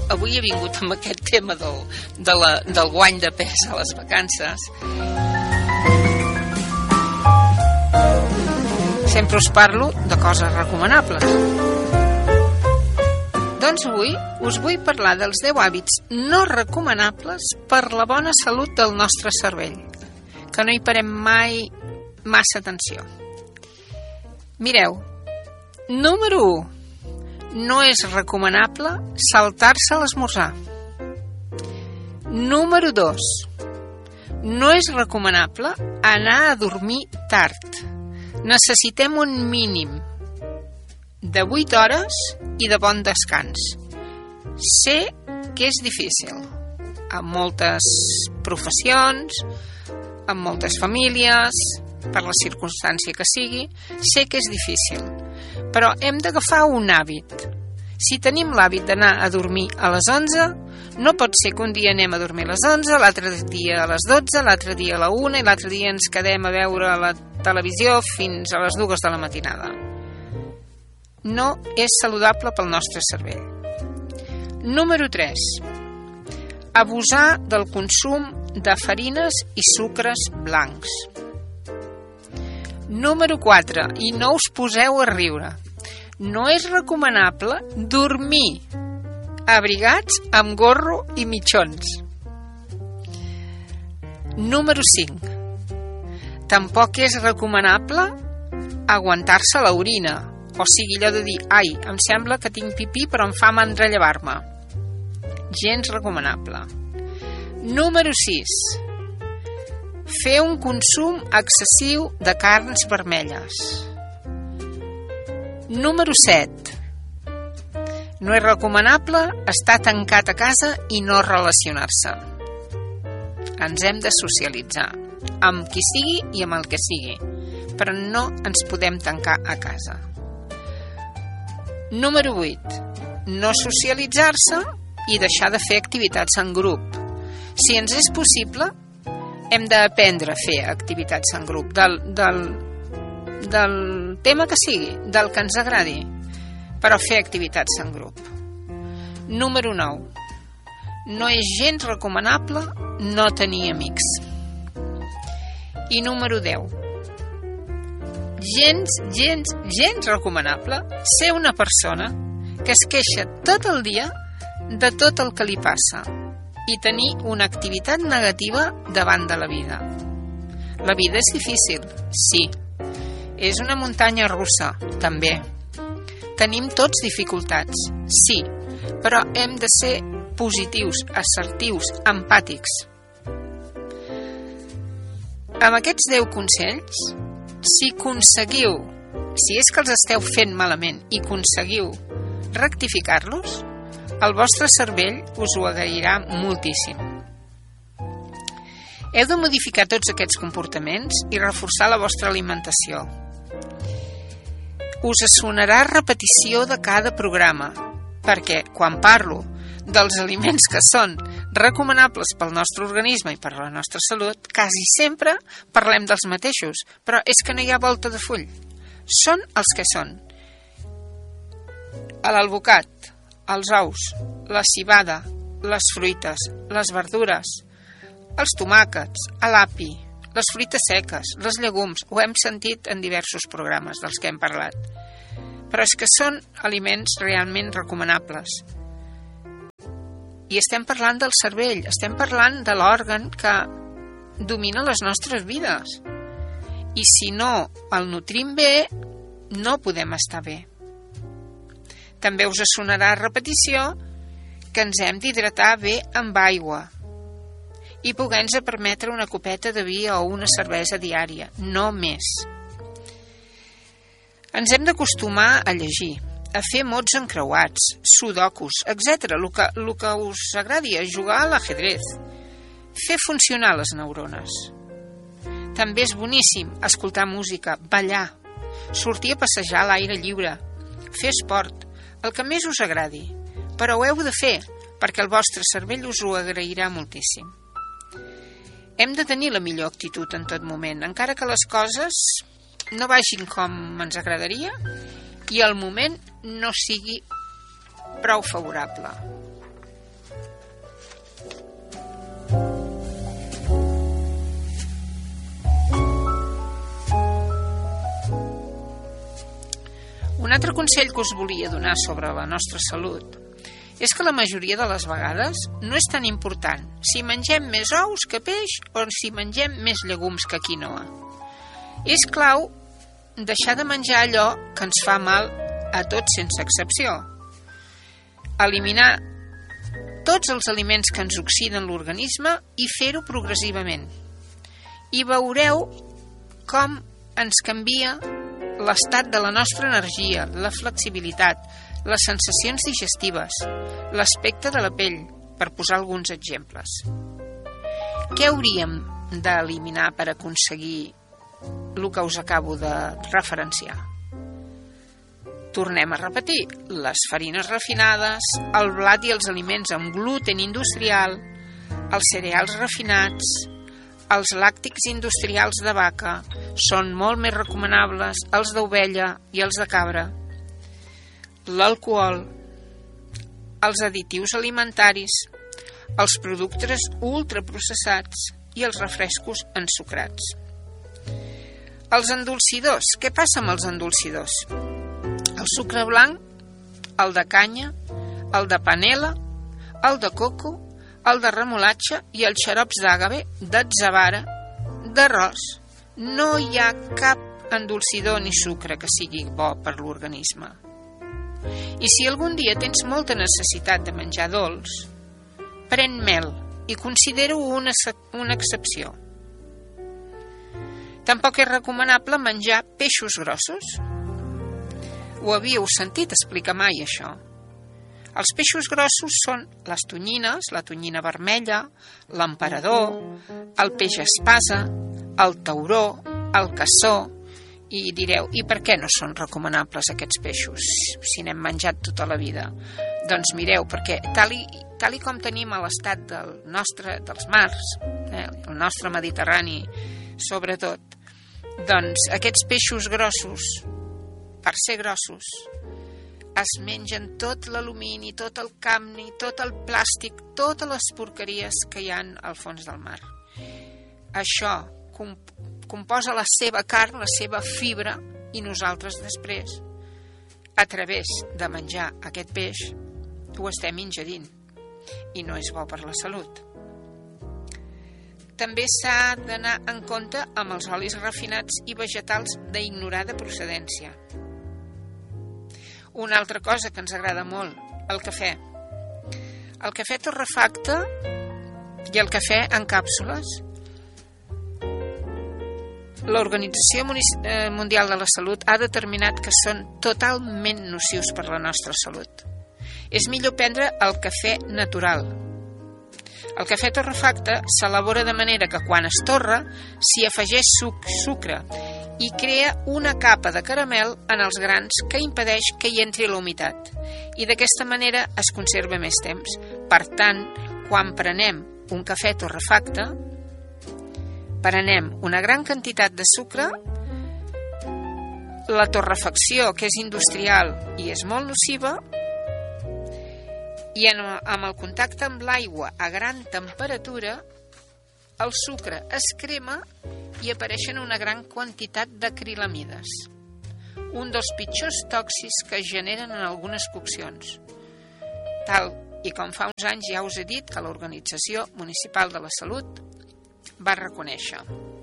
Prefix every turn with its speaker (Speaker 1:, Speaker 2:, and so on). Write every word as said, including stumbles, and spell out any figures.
Speaker 1: avui he vingut amb aquest tema del, de la, del guany de pes a les vacances. Sempre us parlo de coses recomanables. Doncs avui us vull parlar dels deu hàbits no recomanables per la bona salut del nostre cervell, que no hi parem mai massa atenció. Mireu, número u. No és recomanable saltar-se l'esmorzar. Número dos. No és recomanable anar a dormir tard. Necessitem un mínim de vuit hores i de bon descans. Sé que és difícil en moltes professions, en moltes famílies, per la circumstància que sigui, sé que és difícil, però hem d'agafar un hàbit. Si tenim l'hàbit d'anar a dormir a les onze, no pot ser que un dia anem a dormir a les onze, l'altre dia a les dotze, l'altre dia a la una i l'altre dia ens quedem a veure la televisió fins a les dues de la matinada. No és saludable pel nostre cervell. Número tres. Abusar del consum de farines i sucres blancs. Número quatre. I no us poseu a riure. No és recomanable dormir abrigats amb gorro i mitjons. Número cinc. Tampoc és recomanable aguantar-se l'orina. O sigui, allò de dir, ai, em sembla que tinc pipí però em fa mandra llevar-me. Gens recomanable. Número sis. Fer un consum excessiu de carns vermelles. Número set. No és recomanable estar tancat a casa i no relacionar-se. Ens hem de socialitzar, amb qui sigui i amb el que sigui, però no ens podem tancar a casa. Número vuit. No socialitzar-se i deixar de fer activitats en grup. Si ens és possible, hem d'aprendre a fer activitats en grup, del, del, del tema que sigui, del que ens agradi, però fer activitats en grup. Número nou. No és gens recomanable no tenir amics. I número deu. Gens, gens, gens recomanable ser una persona que es queixa tot el dia de tot el que li passa i tenir una activitat negativa davant de la vida. La vida és difícil, sí. És una muntanya russa, també. Tenim tots dificultats, sí, però hem de ser positius, assertius, empàtics. Amb aquests deu consells, si aconseguiu, si és que els esteu fent malament i aconseguiu rectificar-los, el vostre cervell us ho agrairà moltíssim. Heu de modificar tots aquests comportaments i reforçar la vostra alimentació. Us sonarà repetició de cada programa, perquè quan parlo dels aliments que són recomanables pel nostre organisme i per la nostra salut, quasi sempre parlem dels mateixos, però és que no hi ha volta de full. Són els que són. L'alvocat, els ous, la civada, les fruites, les verdures, els tomàquets, l'api, les fruites seques, les llegums, ho hem sentit en diversos programes dels que hem parlat. Però és que són aliments realment recomanables. I estem parlant del cervell, estem parlant de l'òrgan que domina les nostres vides. I si no el nutrim bé, no podem estar bé. També us sonarà a repetició que ens hem d'hidratar bé amb aigua i poder-nos permetre una copeta de vi o una cervesa diària, no més. Ens hem d'acostumar a llegir, a fer mots encreuats, sudokus, etcètera, el que, el que us agradi, a jugar a l'ajedrez, fer funcionar les neurones. També és boníssim escoltar música, ballar, sortir a passejar a l'aire lliure, fer esport, el que més us agradi, però ho heu de fer, perquè el vostre cervell us ho agrairà moltíssim. Hem de tenir la millor actitud en tot moment, encara que les coses no vagin com ens agradaria i el moment no sigui prou favorable. Un altre consell que us volia donar sobre la nostra salut és que la majoria de les vegades no és tan important si mengem més ous que peix o si mengem més llegums que quinoa. És clau deixar de menjar allò que ens fa mal a tots sense excepció. Eliminar tots els aliments que ens oxiden l'organisme i fer-ho progressivament. I veureu com ens canvia l'estat de la nostra energia, la flexibilitat, les sensacions digestives, l'aspecte de la pell, per posar alguns exemples. Què hauríem d'eliminar per aconseguir el que us acabo de referenciar? Tornem a repetir: les farines refinades, el blat i els aliments amb gluten industrial, els cereals refinats, els làctics industrials de vaca són molt més recomanables, els d'ovella i els de cabra. L'alcohol, els additius alimentaris, els productes ultraprocessats i els refrescos ensucrats. Els endolcidors. Què passa amb els endolcidors? El sucre blanc, el de canya, el de panela, el de coco, el de remolatxa i els xarops d'àgave, d'atzavara, d'arròs. No hi ha cap endolcidor ni sucre que sigui bo per l'organisme. I si algun dia tens molta necessitat de menjar dolç, pren mel i considera-ho una, una excepció. Tampoc és recomanable menjar peixos grossos. Ho havíeu sentit explicar mai, això? Els peixos grossos són les tonyines, la tonyina vermella, l'emperador, el peix espasa, el tauró, el cassó. I direu, i per què no són recomanables aquests peixos si n'hem menjat tota la vida? Doncs mireu, perquè tal i, tal i com tenim a l'estat del nostre, dels mars, eh, el nostre Mediterrani sobretot, doncs aquests peixos grossos, per ser grossos, es mengen tot l'alumini, tot el cadmi, tot el plàstic, totes les porqueries que hi ha al fons del mar. Això comp composa la seva carn, la seva fibra, i nosaltres després, a través de menjar aquest peix, ho estem ingerint i no és bo per la salut. També s'ha d'anar en compte amb els olis refinats i vegetals d'ignorar de procedència. Una altra cosa que ens agrada molt, el cafè. El cafè torrefacte i el cafè en càpsules. L'Organització Mundial de la Salut ha determinat que són totalment nocius per la nostra salut. És millor prendre el cafè natural. El cafè torrefacte s'elabora de manera que quan es torra s'hi afegeix suc, sucre i crea una capa de caramel en els grans que impedeix que hi entri la humitat i d'aquesta manera es conserva més temps. Per tant, quan prenem un cafè torrefacte, prenem una gran quantitat de sucre, la torrefacció, que és industrial i és molt nociva, i en, amb el contacte amb l'aigua a gran temperatura, el sucre es crema i apareixen una gran quantitat d'acrilamides, un dels pitjors tòxics que es generen en algunes coccions. Tal i com fa uns anys ja us he dit que l'Organització Municipal de la Salut va reconèixer.